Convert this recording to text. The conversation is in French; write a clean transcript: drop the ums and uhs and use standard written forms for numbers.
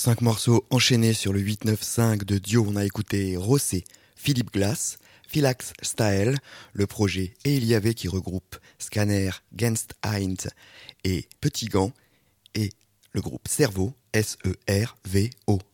5 morceaux enchaînés sur le 8-9-5 de Dio. On a écouté Rossé, Philippe Glass, Philax Style, le projet Et il y avait qui regroupe Scanner, Genst Eint et Petit Gant, et le groupe Cerveau, S-E-R-V-O.